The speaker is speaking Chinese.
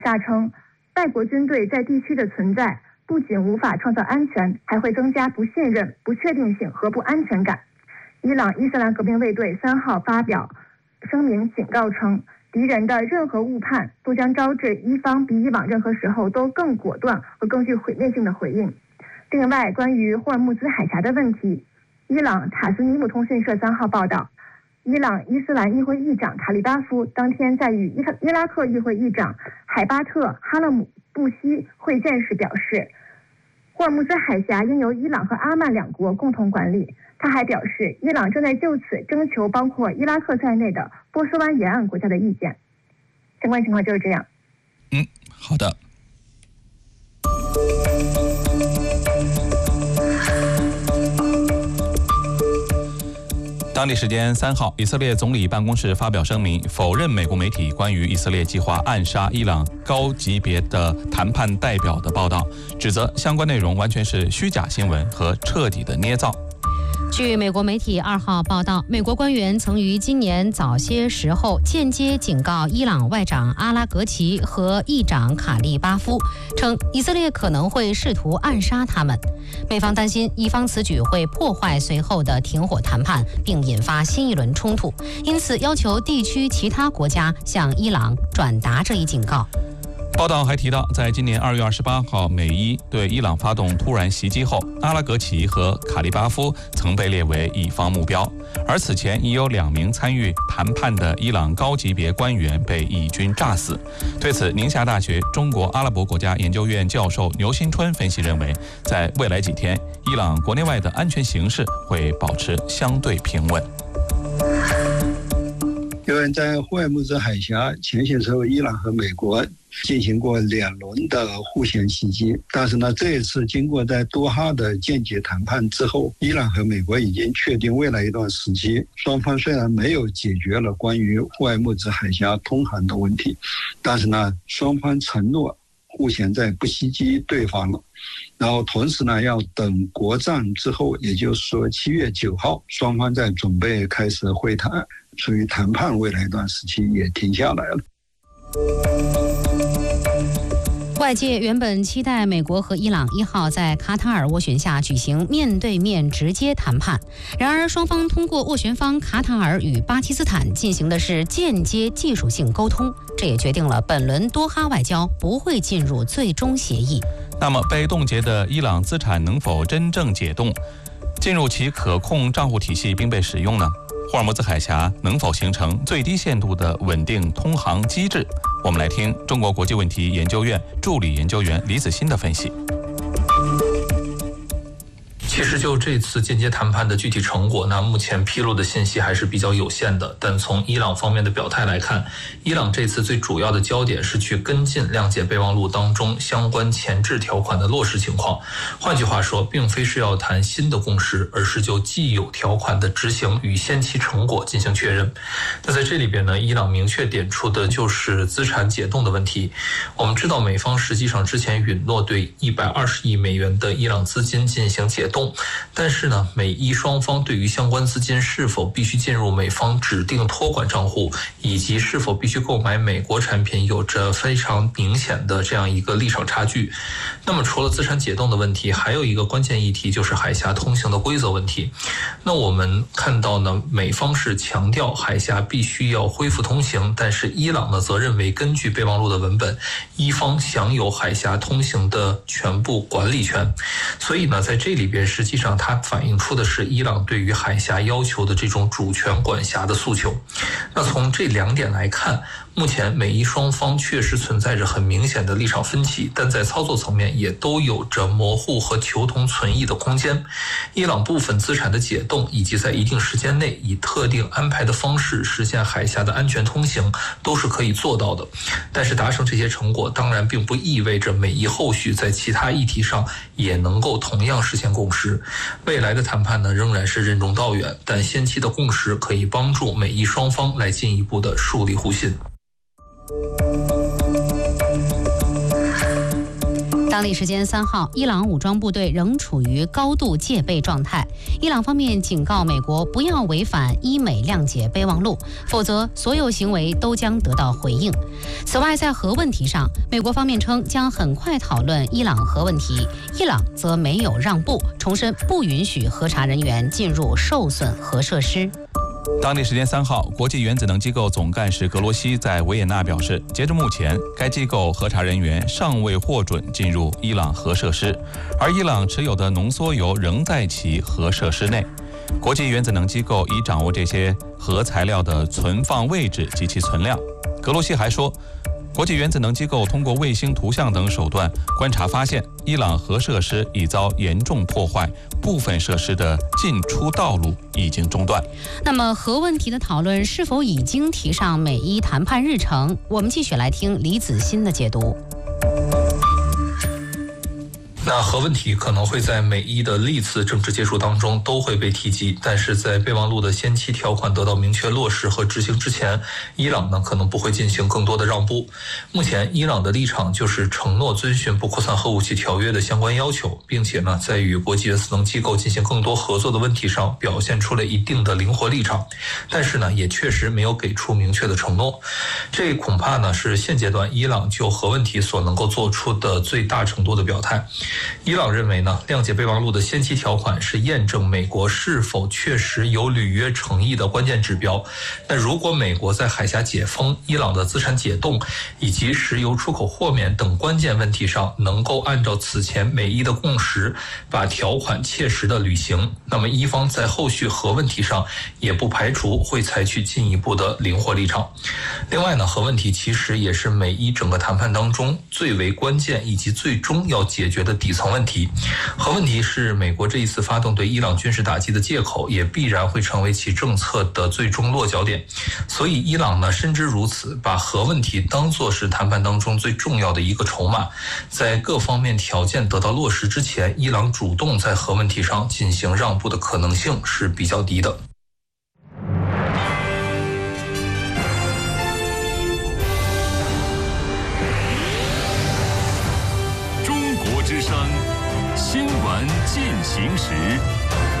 下称，外国军队在地区的存在不仅无法创造安全，还会增加不信任、不确定性和不安全感。伊朗伊斯兰革命卫队3号发表声明警告称，敌人的任何误判都将招致伊方比以往任何时候都更果断和更具毁灭性的回应。另外，关于霍尔木兹海峡的问题，伊朗塔斯尼姆通讯社3号报道，伊朗伊斯兰议会议长卡利巴夫当天在与伊拉克议会议长海巴特哈勒姆布西会见时表示，霍尔木兹海峡应由伊朗和阿曼2国共同管理。他还表示，伊朗正在就此征求包括伊拉克在内的波斯湾沿岸国家的意见。相关情况就是这样。 好的。当地时间3号，以色列总理办公室发表声明，否认美国媒体关于以色列计划暗杀伊朗高级别的谈判代表的报道，指责相关内容完全是虚假新闻和彻底的捏造。 据美国媒体2号报道，美国官员曾于今年早些时候间接警告伊朗外长阿拉格齐和议长卡利巴夫，称以色列可能会试图暗杀他们。美方担心伊方此举会破坏随后的停火谈判，并引发新一轮冲突，因此要求地区其他国家向伊朗转达这一警告。 报道还提到，在今年2月28号美伊对伊朗发动突然袭击后，阿拉格齐和卡利巴夫曾被列为乙方目标，而此前已有2名参与谈判的伊朗高级别官员被以军炸死。对此，宁夏大学中国阿拉伯国家研究院教授牛新春分析认为，在未来几天，伊朗国内外的安全形势会保持相对平稳。 因为在霍尔木兹海峡前些时候，伊朗和美国进行过2轮的互相袭击，但是呢，这一次经过在多哈的间接谈判之后，伊朗和美国已经确定未来一段时期，双方虽然没有解决了关于霍尔木兹海峡通航的问题，但是呢，双方承诺互相在不袭击对方了。然后同时呢，要等国葬之后，也就是说7月9号，双方在准备开始会谈，所以谈判未来一段时期也停下来了。 外界原本期待美国和伊朗1号在卡塔尔斡旋下举行面对面直接谈判，然而双方通过斡旋方卡塔尔与巴基斯坦进行的是间接技术性沟通，这也决定了本轮多哈外交不会进入最终协议。 那么被冻结的伊朗资产能否真正解冻，进入其可控账户体系并被使用呢？霍尔木兹海峡能否形成最低限度的稳定通航机制？我们来听中国国际问题研究院助理研究员李子欣的分析。 其实就这次间接谈判的具体成果呢，目前披露的信息还是比较有限的。但从伊朗方面的表态来看，伊朗这次最主要的焦点是去跟进谅解备忘录当中相关前置条款的落实情况。换句话说，并非是要谈新的共识，而是就既有条款的执行与先期成果进行确认。那在这里边呢，伊朗明确点出的就是资产解冻的问题。我们知道美方实际上之前允诺对120亿美元的伊朗资金进行解冻，但是呢，美伊双方对于相关资金是否必须进入美方指定托管账户，以及是否必须购买美国产品，有着非常明显的这样一个立场差距。那么除了资产解冻的问题，还有一个关键议题就是海峡通行的规则问题。那我们看到呢，美方是强调海峡必须要恢复通行，但是伊朗呢则认为，根据备忘录的文本，伊方享有海峡通行的全部管理权。所以呢，在这里边实际上它反映出的是伊朗对于海峡要求的这种主权管辖的诉求。那从这2点来看，目前美伊双方确实存在着很明显的立场分歧，但在操作层面也都有着模糊和求同存异的空间。伊朗部分资产的解冻，以及在一定时间内以特定安排的方式实现海峡的安全通行，都是可以做到的。但是达成这些成果，当然并不意味着美伊后续在其他议题上也能够同样实现共识。未来的谈判呢，仍然是任重道远，但先期的共识可以帮助美伊双方来进一步的树立互信。 当地时间3号，伊朗武装部队仍处于高度戒备状态。伊朗方面警告美国不要违反伊美谅解备忘录，否则所有行为都将得到回应。此外，在核问题上，美国方面称将很快讨论伊朗核问题，伊朗则没有让步，重申不允许核查人员进入受损核设施。 当地时间3号，国际原子能机构总干事格罗西在维也纳表示，截至目前，该机构核查人员尚未获准进入伊朗核设施，而伊朗持有的浓缩铀仍在其核设施内。国际原子能机构已掌握这些核材料的存放位置及其存量。格罗西还说，国际原子能机构通过卫星图像等手段观察发现，伊朗核设施已遭严重破坏，部分设施的进出道路已经中断。 那么核问题的讨论是否已经提上美伊谈判日程？我们继续来听李子欣的解读。 那核问题可能会在美伊的历次政治接触当中都会被提及，但是在备忘录的先期条款得到明确落实和执行之前，伊朗呢可能不会进行更多的让步。目前伊朗的立场就是承诺遵循不扩散核武器条约的相关要求，并且呢在与国际原子能机构进行更多合作的问题上表现出了一定的灵活立场，但是呢也确实没有给出明确的承诺。这恐怕呢是现阶段伊朗就核问题所能够做出的最大程度的表态。伊朗认为呢，谅解备忘录的先期条款是验证美国是否确实有履约诚意的关键指标。那如果美国在海峡解封、伊朗的资产解冻以及石油出口豁免等关键问题上能够按照此前美伊的共识，把条款切实的履行，那么伊方在后续核问题上也不排除会采取进一步的灵活立场。另外呢，核问题其实也是美伊整个谈判当中最为关键以及最终要解决的底层问题。核问题是美国这一次发动对伊朗军事打击的借口，也必然会成为其政策的最终落脚点。所以伊朗呢深知如此，把核问题当作是谈判当中最重要的一个筹码。在各方面条件得到落实之前，伊朗主动在核问题上进行让步的可能性是比较低的。 之声新闻进行时。